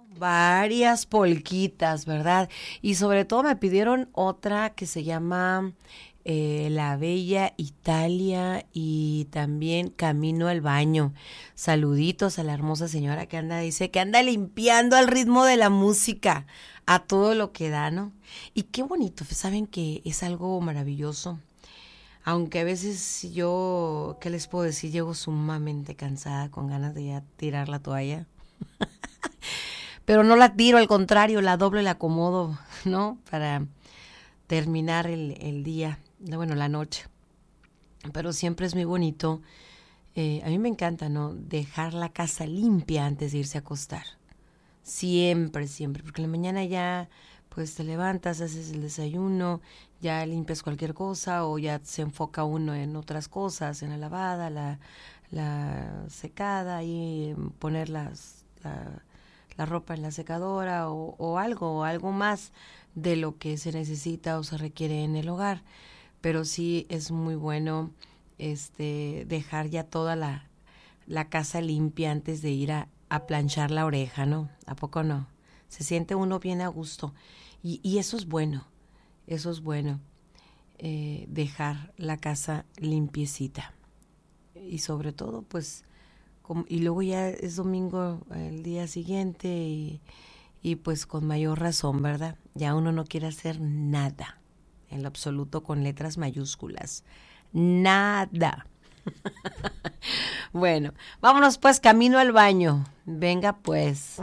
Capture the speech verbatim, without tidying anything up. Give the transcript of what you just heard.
Varias polquitas, ¿verdad? Y sobre todo me pidieron otra que se llama eh, La Bella Italia y también Camino al Baño. Saluditos a la hermosa señora que anda, dice que anda limpiando al ritmo de la música, a todo lo que da, ¿no? Y qué bonito, saben que es algo maravilloso. Aunque a veces yo, ¿qué les puedo decir? Llego sumamente cansada, con ganas de ya tirar la toalla. Pero no la tiro, al contrario, la doblo y la acomodo, ¿no? Para terminar el, el día, bueno, la noche. Pero siempre es muy bonito. Eh, a mí me encanta, ¿no? Dejar la casa limpia antes de irse a acostar. Siempre, siempre. Porque en la mañana ya, pues te levantas, haces el desayuno, ya limpias cualquier cosa o ya se enfoca uno en otras cosas, en la lavada, la, la secada y poner las... La, la ropa en la secadora o, o algo, o algo más de lo que se necesita o se requiere en el hogar. Pero sí es muy bueno este dejar ya toda la, la casa limpia antes de ir a, a planchar la oreja, ¿no? ¿A poco no? Se siente uno bien a gusto. Y, y eso es bueno, eso es bueno, eh, dejar la casa limpiecita. Y sobre todo, pues, como, y luego ya es domingo el día siguiente y, y pues con mayor razón, ¿verdad? Ya uno no quiere hacer nada, en lo absoluto con letras mayúsculas. Nada. Bueno, vámonos pues camino al baño. Venga pues.